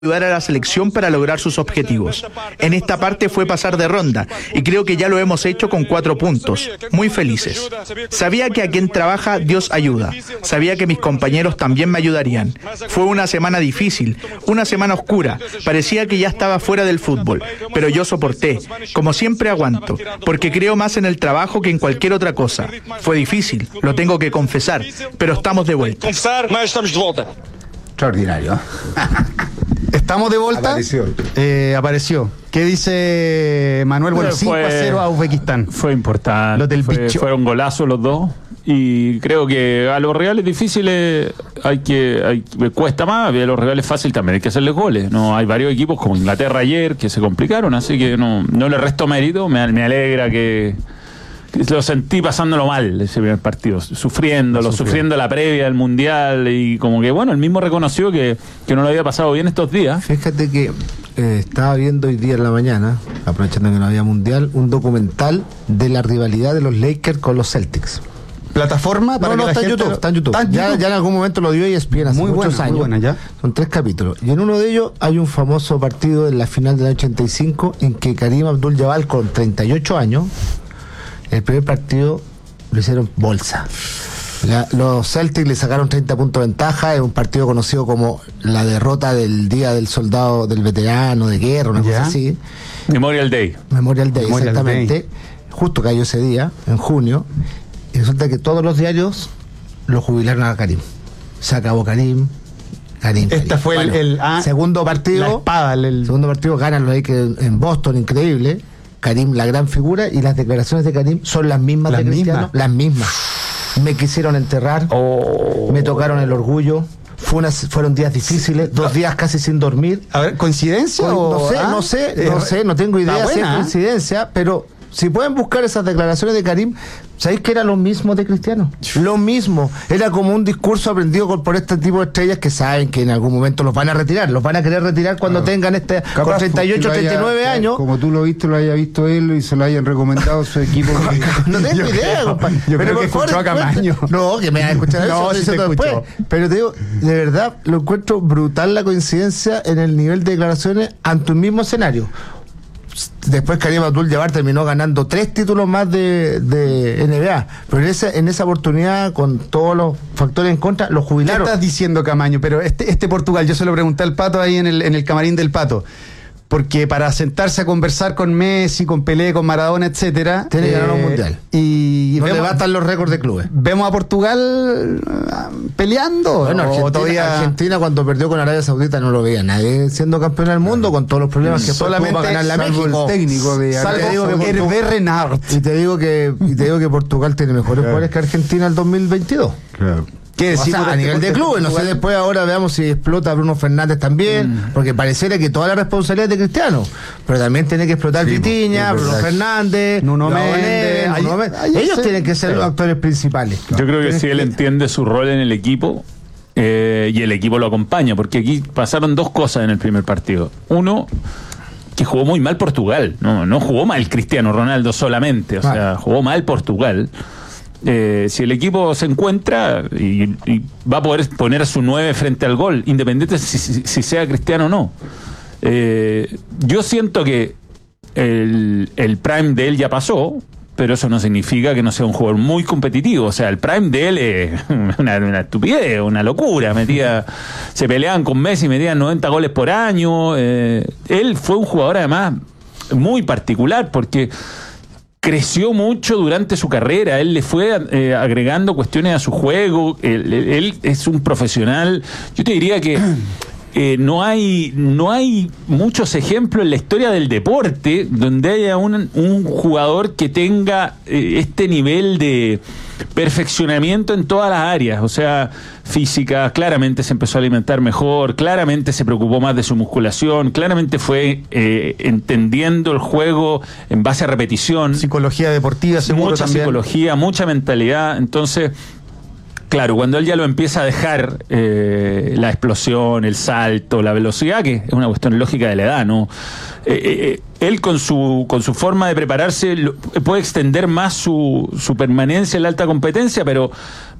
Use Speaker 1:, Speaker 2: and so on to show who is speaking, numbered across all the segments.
Speaker 1: ayudar a la selección para lograr sus objetivos. En esta parte fue pasar de ronda y creo que ya lo hemos hecho con 4 puntos. Muy felices. Sabía que a quien trabaja Dios ayuda. Sabía que mis compañeros también me ayudarían. Fue una semana difícil, una semana oscura. Parecía que ya estaba fuera del fútbol, pero yo soporté. Como siempre aguanto, porque creo más en el trabajo que en cualquier otra cosa. Fue difícil, lo tengo que confesar, pero estamos de vuelta.
Speaker 2: Extraordinario.
Speaker 3: Estamos de vuelta. Apareció. ¿Qué dice Manuel? Bueno, 5-0 a Uzbekistán.
Speaker 4: Fue importante.
Speaker 3: Los del bicho.
Speaker 4: Fueron golazos los dos. Y creo que a los rivales difíciles cuesta más, a los rivales fáciles también hay que hacerles goles. No, hay varios equipos como Inglaterra ayer que se complicaron, así que no le resto mérito. Me alegra que lo sentí pasándolo mal ese primer partido, sufriendo la previa del Mundial, y como que bueno, él mismo reconoció que no lo había pasado bien estos días.
Speaker 2: Fíjate que estaba viendo hoy día en la mañana, aprovechando que no había Mundial, un documental de la rivalidad de los Lakers con los Celtics.
Speaker 3: ¿Plataforma?
Speaker 2: Está en YouTube. Ya en algún momento lo dio ESPN hace muchos años.
Speaker 3: Muy buena, ya.
Speaker 2: Son 3 capítulos. Y en uno de ellos hay un famoso partido en la final del año 85 en que Karim Abdul-Jabbar, con 38 años, el primer partido lo hicieron bolsa. Los Celtics le sacaron 30 puntos de ventaja. Es un partido conocido como la derrota del Día del Soldado, del Veterano de Guerra, una cosa así.
Speaker 4: Memorial Day,
Speaker 2: exactamente. Justo cayó ese día, en junio. Y resulta que todos los diarios lo jubilaron a Karim. Se acabó Karim.
Speaker 3: Este fue el
Speaker 2: segundo partido.
Speaker 3: La espada.
Speaker 2: Segundo partido ganan los Lakers en Boston, increíble. Karim, la gran figura, y las declaraciones de Karim son las mismas de Cristiano. Las mismas. Me quisieron enterrar, me tocaron el orgullo. Fueron días difíciles, 2 días casi sin dormir.
Speaker 3: A ver, ¿coincidencia?
Speaker 2: No sé, no tengo idea si es coincidencia, pero si pueden buscar esas declaraciones de Karim, ¿sabéis que era lo mismo de Cristiano? Lo mismo. Era como un discurso aprendido por este tipo de estrellas que saben que en algún momento los van a retirar. Los van a querer retirar cuando tengan con 38, 39 años.
Speaker 5: Como tú lo viste, lo haya visto él y se lo hayan recomendado su equipo.
Speaker 2: No tengo idea, compadre.
Speaker 3: Yo creo que escuchó a Camaño.
Speaker 2: No, que me va a escuchar eso.
Speaker 3: No, sí se
Speaker 2: después. Pero te digo, de verdad, lo encuentro brutal la coincidencia en el nivel de declaraciones ante un mismo escenario. Después Karim Abdul-Jabbar terminó ganando 3 títulos más de NBA, pero en esa oportunidad, con todos los factores en contra, lo jubilaron.
Speaker 3: ¿Qué estás diciendo, Camaño? Pero este Portugal, yo se lo pregunté al Pato ahí en el camarín del Pato, porque para sentarse a conversar con Messi, con Pelé, con Maradona, etcétera,
Speaker 2: tiene que ganar un mundial.
Speaker 3: Y
Speaker 2: no le bastan los récords de clubes.
Speaker 3: Vemos a Portugal peleando.
Speaker 2: Bueno, Argentina cuando perdió con Arabia Saudita no lo veía nadie siendo campeón del mundo, con todos los problemas que
Speaker 3: solamente
Speaker 2: tuvo para ganar la
Speaker 3: México.
Speaker 2: El técnico de
Speaker 3: Hervé Renard.
Speaker 2: Y te digo que Portugal tiene mejores jugadores que Argentina el 2022.
Speaker 5: Claro.
Speaker 2: ¿Qué decimos? A nivel de clubes, no sé, después ahora veamos si explota Bruno Fernández también, porque pareciera que toda la responsabilidad es de Cristiano, pero también tiene que explotar Vitinha, Bruno Fernández,
Speaker 3: Nuno Méndez.
Speaker 2: Ellos tienen que ser los actores principales.
Speaker 4: Yo creo que si él entiende su rol en el equipo, y el equipo lo acompaña, porque aquí pasaron 2 cosas en el primer partido. Uno, que jugó muy mal Portugal, no jugó mal Cristiano Ronaldo solamente, o sea, jugó mal Portugal. Si el equipo se encuentra y va a poder poner a su 9 frente al gol, independiente si sea Cristiano o no. Yo siento que el prime de él ya pasó, pero eso no significa que no sea un jugador muy competitivo. O sea, el prime de él es una estupidez, una locura. Se peleaban con Messi, metían 90 goles por año. Él fue un jugador además muy particular porque creció mucho durante su carrera. Él le fue agregando cuestiones a su juego. Él es un profesional. Yo te diría que no hay muchos ejemplos en la historia del deporte donde haya un jugador que tenga este nivel de perfeccionamiento en todas las áreas. O sea, física, claramente se empezó a alimentar mejor, claramente se preocupó más de su musculación, claramente fue entendiendo el juego en base a repetición.
Speaker 3: Psicología deportiva, seguro.
Speaker 4: Mucha
Speaker 3: también.
Speaker 4: Psicología, mucha mentalidad. Entonces, Claro, cuando él ya lo empieza a dejar, la explosión, el salto, la velocidad, que es una cuestión lógica de la edad, ¿no? Él con su forma de prepararse puede extender más su permanencia en la alta competencia, pero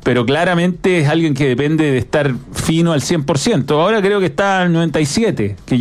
Speaker 4: claramente es alguien que depende de estar fino al 100%. Ahora creo que está al 97%, que